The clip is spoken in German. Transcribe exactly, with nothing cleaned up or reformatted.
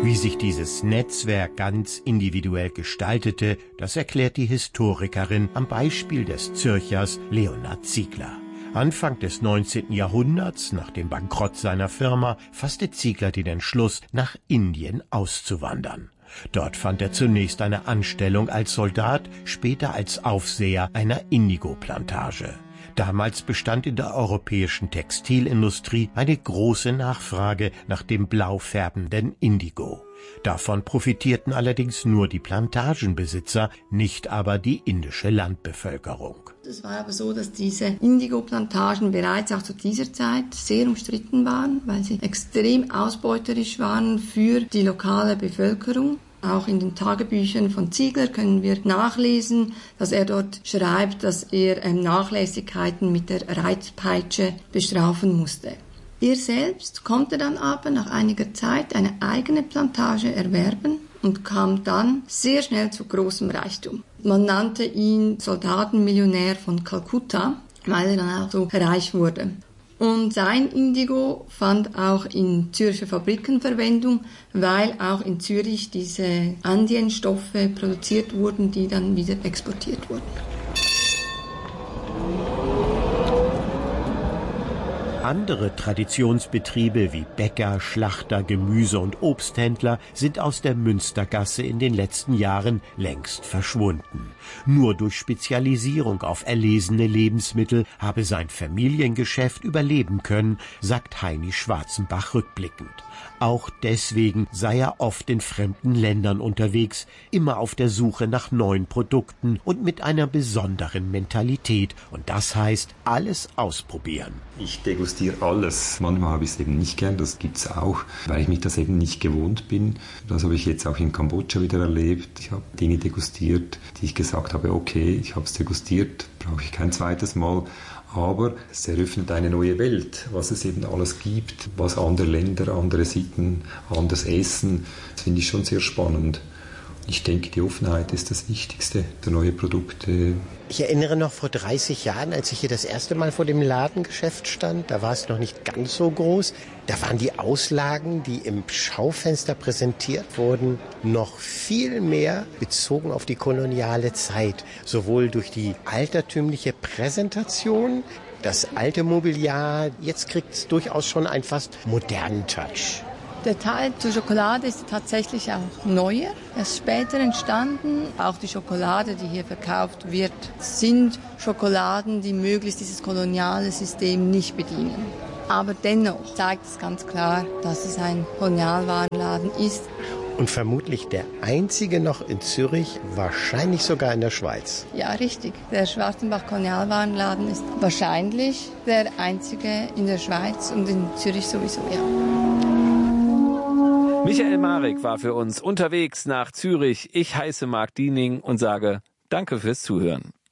Wie sich dieses Netzwerk ganz individuell gestaltete, das erklärt die Historikerin am Beispiel des Zürchers Leonhard Ziegler. Anfang des neunzehnten Jahrhunderts, nach dem Bankrott seiner Firma, fasste Ziegler den Entschluss, nach Indien auszuwandern. Dort fand er zunächst eine Anstellung als Soldat, später als Aufseher einer Indigo-Plantage. Damals bestand in der europäischen Textilindustrie eine große Nachfrage nach dem blau färbenden Indigo. Davon profitierten allerdings nur die Plantagenbesitzer, nicht aber die indische Landbevölkerung. Es war aber so, dass diese Indigo-Plantagen bereits auch zu dieser Zeit sehr umstritten waren, weil sie extrem ausbeuterisch waren für die lokale Bevölkerung. Auch in den Tagebüchern von Ziegler können wir nachlesen, dass er dort schreibt, dass er ähm, Nachlässigkeiten mit der Reitpeitsche bestrafen musste. Er selbst konnte dann aber nach einiger Zeit eine eigene Plantage erwerben und kam dann sehr schnell zu großem Reichtum. Man nannte ihn Soldatenmillionär von Kalkutta, weil er dann auch so reich wurde. Und sein Indigo fand auch in Zürcher Fabriken Verwendung, weil auch in Zürich diese Andienstoffe produziert wurden, die dann wieder exportiert wurden. Andere Traditionsbetriebe wie Bäcker, Schlachter, Gemüse- und Obsthändler sind aus der Münstergasse in den letzten Jahren längst verschwunden. Nur durch Spezialisierung auf erlesene Lebensmittel habe sein Familiengeschäft überleben können, sagt Heini Schwarzenbach rückblickend. Auch deswegen sei er oft in fremden Ländern unterwegs, immer auf der Suche nach neuen Produkten und mit einer besonderen Mentalität. Und das heißt, alles ausprobieren. Ich degustiere alles. Manchmal habe ich es eben nicht gern, das gibt's auch, weil ich mich das eben nicht gewohnt bin. Das habe ich jetzt auch in Kambodscha wieder erlebt. Ich habe Dinge degustiert, die ich gesagt habe, okay, ich habe es degustiert, brauche ich kein zweites Mal. Aber es eröffnet eine neue Welt, was es eben alles gibt, was andere Länder, andere Sitten, anders essen. Das finde ich schon sehr spannend. Ich denke, die Offenheit ist das Wichtigste für neue Produkte. Ich erinnere noch vor dreißig Jahren, als ich hier das erste Mal vor dem Ladengeschäft stand, da war es noch nicht ganz so groß. Da waren die Auslagen, die im Schaufenster präsentiert wurden, noch viel mehr bezogen auf die koloniale Zeit. Sowohl durch die altertümliche Präsentation, das alte Mobiliar, jetzt kriegt es durchaus schon einen fast modernen Touch. Der Teil zur Schokolade ist tatsächlich auch neuer. Er ist später entstanden. Auch die Schokolade, die hier verkauft wird, sind Schokoladen, die möglichst dieses koloniale System nicht bedienen. Aber dennoch zeigt es ganz klar, dass es ein Kolonialwarenladen ist. Und vermutlich der einzige noch in Zürich, wahrscheinlich sogar in der Schweiz. Ja, richtig. Der Schwarzenbach Kolonialwarenladen ist wahrscheinlich der einzige in der Schweiz und in Zürich sowieso, ja. Michael Marek war für uns unterwegs nach Zürich. Ich heiße Marc Diening und sage Danke fürs Zuhören.